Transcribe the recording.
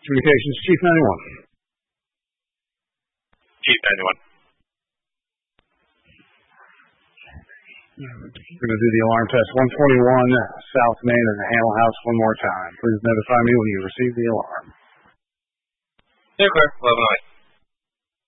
Communications, Chief 91. Chief 91. We're going to do the alarm test. 141 South Main in the Hamel House one more time. Please notify me when you receive the alarm. Yeah, clear. 11-9.